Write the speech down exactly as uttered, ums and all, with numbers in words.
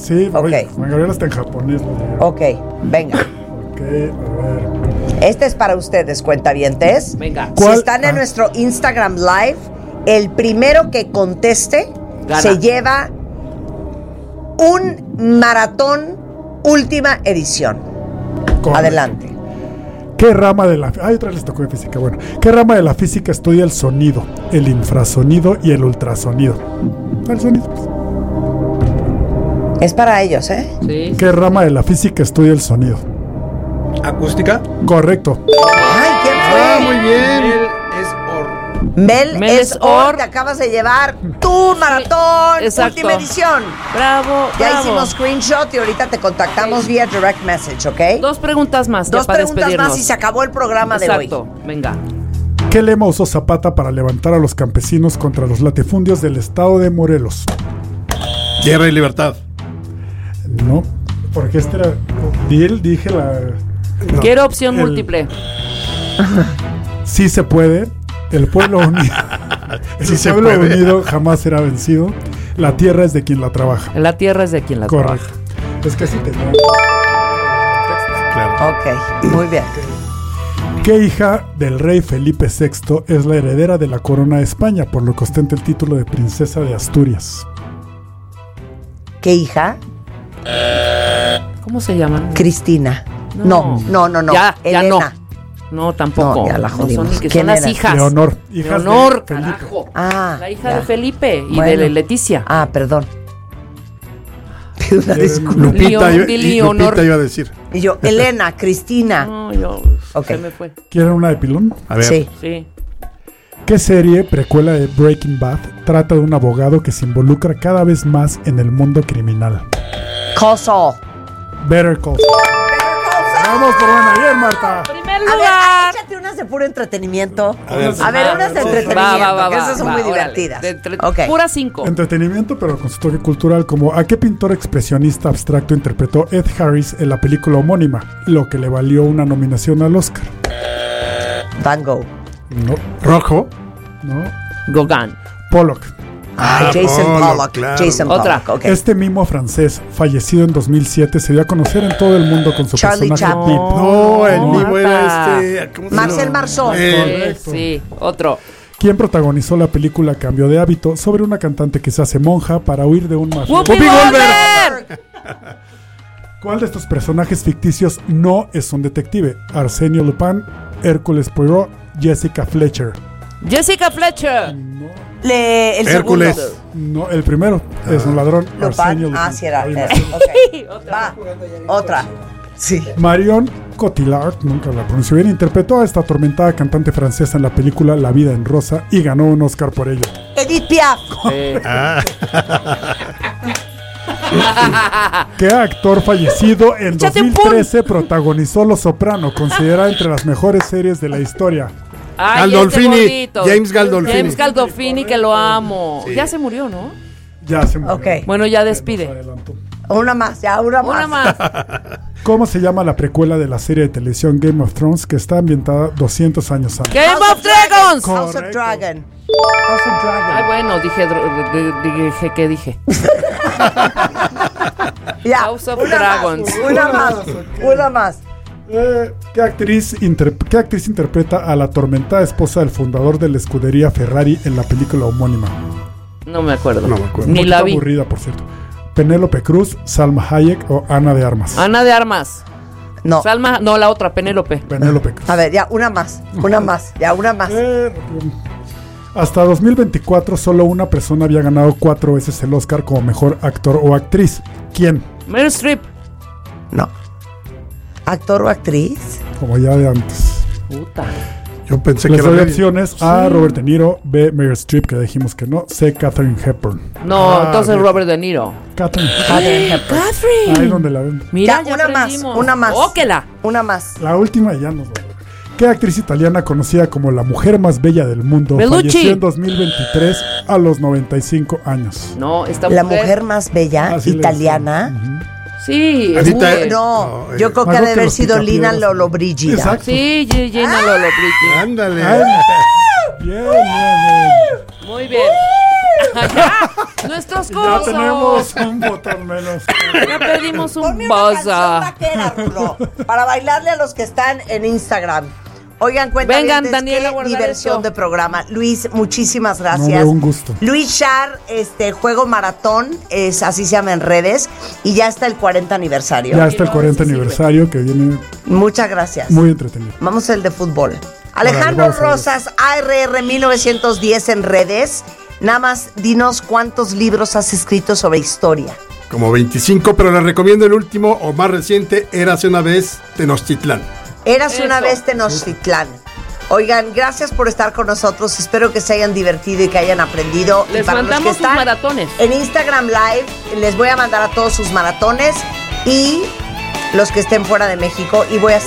Sí, Ok. oye, Juan Gabriel está en japonés. ¿No? Ok, venga. Ok, a ver. Este es para ustedes, cuentavientes. Venga. Si ¿Cuál? están en Ah. nuestro Instagram Live, el primero que conteste Gana. se lleva un maratón última edición. Correcto. Adelante. ¿Qué rama de la... Ay, otra vez les tocó de física. Bueno, ¿qué rama de la física estudia el sonido, el infrasonido y el ultrasonido? El sonido, pues. Es para ellos, ¿eh? Sí. ¿Qué rama de la física estudia el sonido? ¿Acústica? Correcto. Ay, ¿quién fue? Ah, muy bien. Él es Or. Mel, Mel es es Or, Or. te acabas de llevar tu maratón Exacto. última edición. Bravo, Ya bravo. hicimos screenshot y ahorita te contactamos vía direct message, ¿ok? Dos preguntas más. Dos ya para preguntas despedirnos. más y se acabó el programa Exacto. de hoy. Venga. ¿Qué lema usó Zapata para levantar a los campesinos contra los latifundios del estado de Morelos? Tierra y libertad. No, porque este era... Di él, dije la... no. Quiero opción El- múltiple. Sí se puede. El pueblo unido... El Sí se pueblo puede. unido jamás será vencido. La tierra es de quien la trabaja. La tierra es de quien la Correcto. trabaja. Es que sí tenía... Claro. Ok, muy bien. ¿Qué hija del rey Felipe sexto es la heredera de la corona de España, por lo que ostenta el título de princesa de Asturias? ¿Qué hija? ¿Cómo se llaman? Cristina. No. No, no, no, no. Ya, ya Elena. No, tampoco. No, ya la son, jodimos. ni que ¿Quién son las era? hijas. Leonor. Hijas Leonor, de Felipe. carajo. Ah, La hija ya. de Felipe y Bueno. de Leticia. Ah, perdón. Pido una Eh, disculpa. Lupita, Leon- iba, di y Leonor. Lupita iba a decir. Y yo, Elena, Cristina. No, yo. Ok. Se me fue. ¿Quieren una de pilón? A ver. Sí. Sí. ¿Qué serie, precuela de Breaking Bad, trata de un abogado que se involucra cada vez más en el mundo criminal? Call Saul. Better Call Saul. Vamos por una. Bien, Marta. Primer A ver, lugar. échate unas de puro entretenimiento. A ver, A ver, Ah, unas de sí. entretenimiento, Va, va, va, que va, esas son va, muy órale. divertidas. De entre- Ok. Pura cinco. Entretenimiento, pero con su toque cultural, como ¿a qué pintor expresionista abstracto interpretó Ed Harris en la película homónima, lo que le valió una nominación al Oscar? Van Gogh. No, Rojo. no. Gauguin. Pollock. Ay, Ah, Jason Pollock, Pollock. claro. Jason Otra. Pollock, ok. Este mimo francés, fallecido en dos mil siete, se dio a conocer en todo el mundo con su Charlie personaje Chaplin. Pip. No, el No, vivo era Marta. este. ¿cómo se Marcel llama? Marceau. Eh, Correcto. Sí, otro. Quien protagonizó la película Cambio de hábito, sobre una cantante que se hace monja para huir de un mafioso. ¡Whoopi Whoopi Goldberg! ¿Cuál de estos personajes ficticios no es un detective? Arsenio Lupin, Hércules Poirot, Jessica Fletcher. Jessica Fletcher. Le, el Hércules. segundo. No, el primero es un ladrón. Arsenio Lupin. Lupin. Ah, sí era. Ahí era. va. Ok. Va. Otra. Sí. Marion Cotillard, nunca la pronuncio bien, interpretó a esta atormentada cantante francesa en la película La vida en rosa y ganó un Oscar por ello. Edith Piaf. Ah, ¿Qué actor fallecido en Échate un dos mil trece protagonizó Los Soprano, considerada entre las mejores series de la historia? Ay, Gandolfini, este gordito. James Gandolfini. James Gandolfini, que lo amo. Ya se murió, ¿no? Ya se murió. Ok. Bueno, ya Se nos despide. adelantó. Una más, ya, una más. Una más. ¿Cómo se llama la precuela de la serie de televisión Game of Thrones que está ambientada doscientos años antes? Game of Dragons. House of Correcto. Dragon. House of Dragon. Ay, bueno, dije, dro- de- de- dije, ¿qué dije? Ya, House of una Dragons. Más, una más, una más. Eh, ¿qué, actriz inter- ¿Qué actriz interpreta a la atormentada esposa del fundador de la escudería Ferrari en la película homónima? No me acuerdo. No me acuerdo. Un Ni la poquito vi. aburrida, por cierto. Penélope Cruz, Salma Hayek o Ana de Armas. Ana de Armas. No. Salma, no, la otra, Penélope. Penélope Cruz. A ver, ya, una más, una más, ya, una más. Eh, hasta dos mil veinticuatro solo una persona había ganado cuatro veces el Oscar como mejor actor o actriz. ¿Quién? Meryl Streep. No. ¿Actor o actriz? Como ya de antes. Puta. yo pensé Les que era doy Meryl. opciones: A. Robert De Niro, B. Meryl Streep, que dijimos que no, C. Catherine Hepburn. No, Ah, entonces bien. Robert De Niro. Catherine Hepburn. Catherine Hepburn. Catherine. Ahí donde la ven. Mira, Ya, ya, una más, aprendimos. una más. Óquela. Una más. La última y ya nos vamos. ¿Qué actriz italiana conocida como la mujer más bella del mundo Bellucci. falleció en dos mil veintitrés a los noventa y cinco años? No, esta La mujer más bella Así le italiana. decían. Sí, es Anita- muy- No, No, yo eh. creo que Algo ha de que haber los sido Lina picapiedras. Lollobrigida. Exacto. Sí, G- Gina Lollobrigida. Ándale. Ay, bien, bien, bien. Muy bien. Ya, nuestros Ya cosos. tenemos un botón menos. Ya perdimos un Ponme una canción boza. vaquera, Rulo, para bailarle a los que están en Instagram. Oigan, cuéntame. Vengan, Daniela, a qué guardar diversión esto. de programa. Luis, muchísimas gracias. No, hombre, un gusto. Luis Char, este Juego Maratón, es así se llama en redes, y ya está el cuarenta aniversario. Ya está el cuarenta aniversario que viene Muchas gracias. muy entretenido. Vamos al de fútbol. Alejandro vamos a ver. Rosas, A R R mil novecientos diez en redes. Nada más dinos cuántos libros has escrito sobre historia. Como veinticinco, pero les recomiendo el último o más reciente, Érase una vez Tenochtitlán. Érase una Eso. vez Tenochtitlán. Oigan, gracias por estar con nosotros. Espero que se hayan divertido y que hayan aprendido. Y Les para los mandamos que sus están maratones. en Instagram Live, les voy a mandar a todos sus maratones y los que estén fuera de México. Y voy a